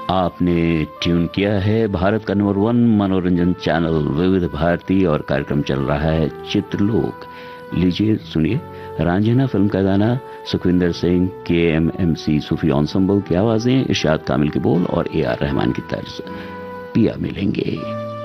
आपने ट्यून किया है भारत का नंबर 1 मनोरंजन चैनल विविध भारती और कार्यक्रम चल रहा है चित्रलोक। लीजिए सुनिए रांझना फिल्म का गाना, सुखविंदर सिंह, KMMC सूफी एंसेंबल की आवाजें, इरशाद कामिल के बोल और AR रहमान की तर्ज। पिया मिलेंगे।